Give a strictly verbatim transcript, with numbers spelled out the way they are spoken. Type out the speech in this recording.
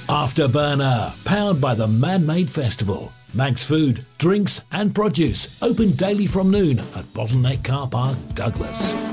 Afterburner, powered by the Man-Made Festival. Manx Food, drinks and produce. Open daily from noon at Bottleneck Car Park, Douglas.